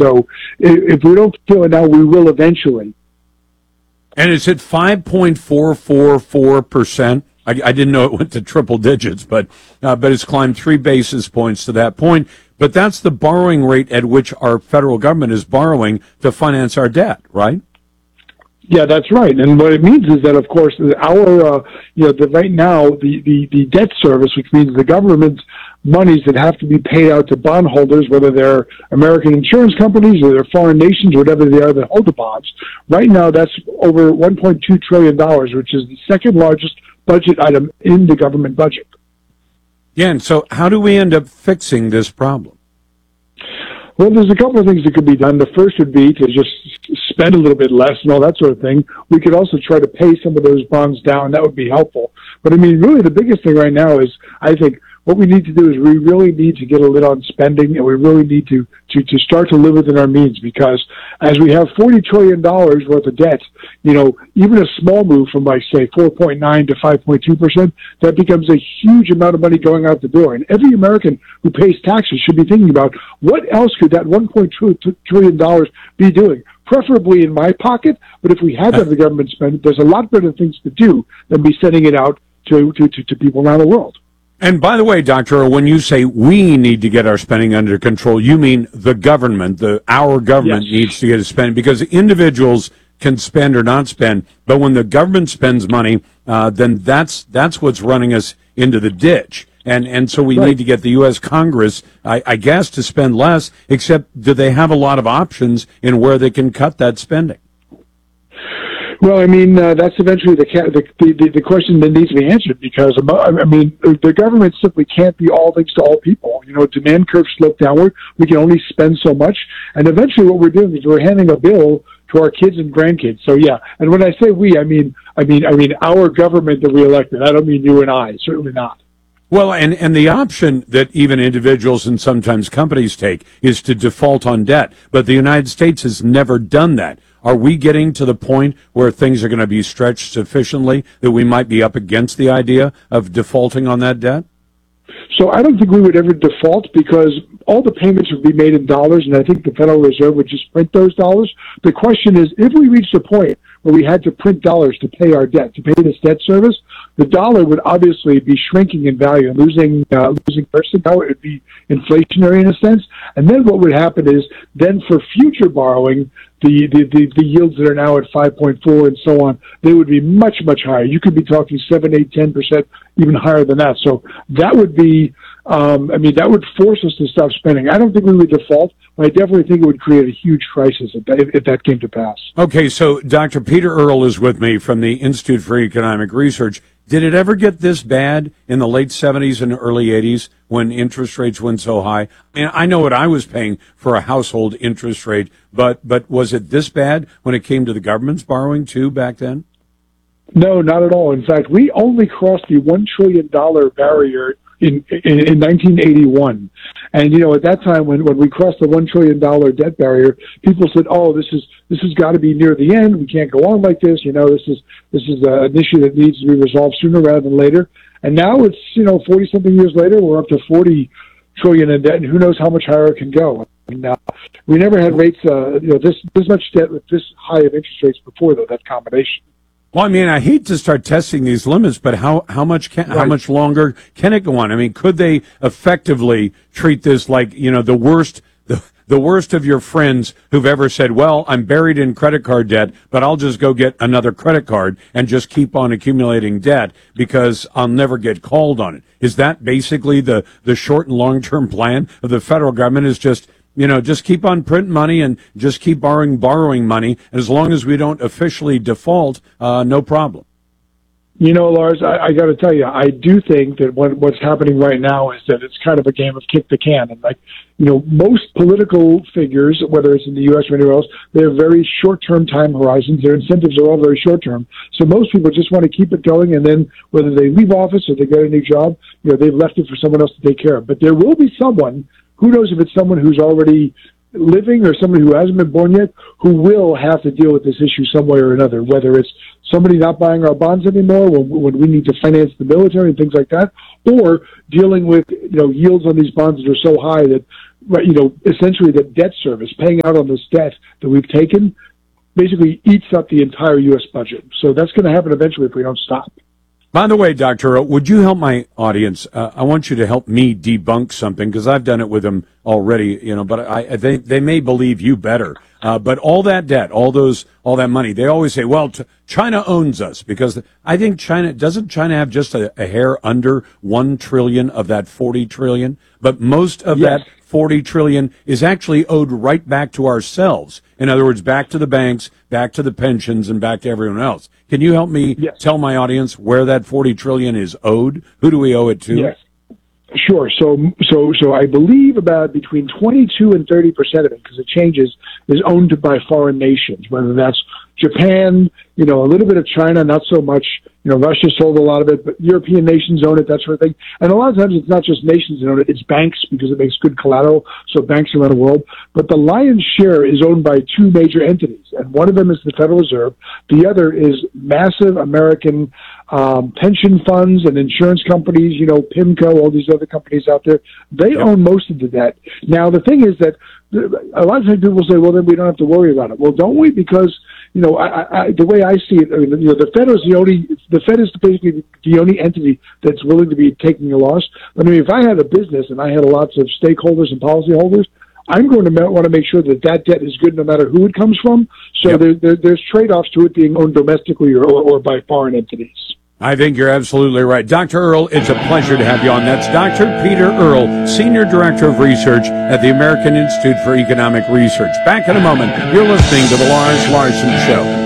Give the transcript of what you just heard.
So if we don't feel it now, we will eventually. And it's at 5.444%. I didn't know it went to triple digits, but it's climbed 3 basis points to that point. But that's the borrowing rate at which our federal government is borrowing to finance our debt, right? Yeah, that's right. And what it means is that, of course, right now, the debt service, which means the government's monies that have to be paid out to bondholders, whether they're American insurance companies or they're foreign nations, whatever they are that hold the bonds, right now that's over $1.2 trillion, which is the second largest budget item in the government budget. Yeah, and so how do we end up fixing this problem? Well, there's a couple of things that could be done. The first would be to just spend a little bit less and all that sort of thing. We could also try to pay some of those bonds down. That would be helpful. But I mean, really the biggest thing right now is, I think, what we need to do is we really need to get a lid on spending, and we really need to start to live within our means, because as we have $40 trillion worth of debt, even a small move from, like, say, 4.9 to 5.2%, that becomes a huge amount of money going out the door. And every American who pays taxes should be thinking about, what else could that $1.2 trillion be doing? Preferably in my pocket, but if we had to have the government spend it, there's a lot better things to do than be sending it out to people around the world. And by the way, Doctor, when you say we need to get our spending under control, you mean the government, our government Yes. needs to get its spending, because individuals can spend or not spend, but when the government spends money, then that's what's running us into the ditch. And so we need to get the U.S. Congress, I guess, to spend less, except do they have a lot of options in where they can cut that spending? Well, I mean, that's eventually the question that needs to be answered, because, I mean, the government simply can't be all things to all people. Demand curves slope downward. We can only spend so much. And eventually what we're doing is we're handing a bill to our kids and grandkids. So, yeah. And when I say we, I mean our government that we elected. I don't mean you and I. Certainly not. Well, and the option that even individuals and sometimes companies take is to default on debt. But the United States has never done that. Are we getting to the point where things are going to be stretched sufficiently that we might be up against the idea of defaulting on that debt? So I don't think we would ever default, because all the payments would be made in dollars, and I think the Federal Reserve would just print those dollars. The question is, if we reached a point where we had to print dollars to pay our debt, to pay this debt service, the dollar would obviously be shrinking in value and losing purchasing power. It would be inflationary in a sense. And then what would happen is, then for future borrowing, the yields that are now at 5.4 and so on, they would be much, much higher. You could be talking 7, 8, 10%, even higher than that. So that would be, that would force us to stop spending. I don't think we would default, but I definitely think it would create a huge crisis if that came to pass. Okay, so Dr. Peter Earle is with me from the Institute for Economic Research. Did it ever get this bad in the late 70s and early 80s when interest rates went so high? And I know what I was paying for a household interest rate, but was it this bad when it came to the government's borrowing too back then? No, not at all. In fact, we only crossed the $1 trillion barrier in 1981. And, at that time when we crossed the $1 trillion debt barrier, people said, oh, this has got to be near the end. We can't go on like this. This is an issue that needs to be resolved sooner rather than later. And now it's, 40 something years later, we're up to 40 trillion in debt, and who knows how much higher it can go. And we never had rates, this much debt with this high of interest rates before, though, that combination. Well, I mean, I hate to start testing these limits, but how much longer can it go on? I mean, could they effectively treat this like, the worst of your friends who've ever said, well, I'm buried in credit card debt, but I'll just go get another credit card and just keep on accumulating debt because I'll never get called on it? Is that basically the short and long-term plan of the federal government, is just keep on printing money and just keep borrowing money. And as long as we don't officially default, no problem. Lars, I got to tell you, I do think that what's happening right now is that it's kind of a game of kick the can. And most political figures, whether it's in the U.S. or anywhere else, they have very short-term time horizons. Their incentives are all very short-term. So most people just want to keep it going, and then whether they leave office or they get a new job, they've left it for someone else to take care of. But there will be someone, who knows if it's someone who's already living or somebody who hasn't been born yet, who will have to deal with this issue some way or another, whether it's somebody not buying our bonds anymore when we need to finance the military and things like that, or dealing with yields on these bonds that are so high that right, essentially the debt service, paying out on this debt that we've taken, basically eats up the entire U.S. budget. So that's going to happen eventually if we don't stop. By the way, Dr. Earl, would you help my audience? I want you to help me debunk something because I've done it with them already, but they may believe you better. But all that debt, all that money, they always say, well, China owns us because I think doesn't China have just a hair under 1 trillion of that 40 trillion? But most of that 40 trillion is actually owed right back to ourselves. In other words, back to the banks, back to the pensions, and back to everyone else. Can you help me tell my audience where that 40 trillion is owed? Who do we owe it to? Yes. Sure. So I believe about between 22 and 30% of it, because it changes, is owned by foreign nations, whether that's Japan, a little bit of China, not so much. Russia sold a lot of it, but European nations own it, that sort of thing. And a lot of times it's not just nations that own it, it's banks because it makes good collateral, so banks around the world. But the lion's share is owned by two major entities, and one of them is the Federal Reserve. The other is massive American pension funds and insurance companies, PIMCO, all these other companies out there. They own most of the debt. Now, the thing is that a lot of times people say, well, then we don't have to worry about it. Well, don't we? Because the way I see it, the Fed is basically the only entity that's willing to be taking a loss. I mean, if I had a business and I had lots of stakeholders and policyholders, I'm going to want to make sure that debt is good no matter who it comes from. So there's trade-offs to it being owned domestically or by foreign entities. I think you're absolutely right. Dr. Earl, it's a pleasure to have you on. That's Dr. Peter Earl, Senior Director of Research at the American Institute for Economic Research. Back in a moment, you're listening to The Lois Larson Show.